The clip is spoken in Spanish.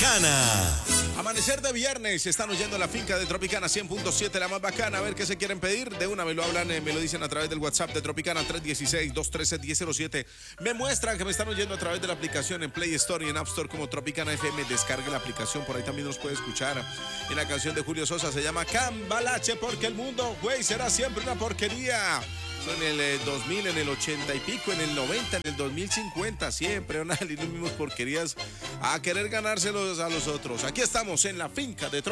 Tropicana. Amanecer de viernes, están oyendo la finca de Tropicana 100.7, la más bacana. A ver qué se quieren pedir. De una me lo hablan, me lo dicen a través del WhatsApp de Tropicana 316-213-1007. Me muestran que me están oyendo a través de la aplicación en Play Store y en App Store como Tropicana FM. Descargue la aplicación, por ahí también nos puede escuchar. En la canción de Julio Sosa se llama Cambalache, porque el mundo, güey, será siempre una porquería. En el 2000, en el 80 y pico, en el 90, en el 2050, siempre van a salir las mismas porquerías a querer ganárselos a los otros. Aquí estamos en la finca de Tropicana.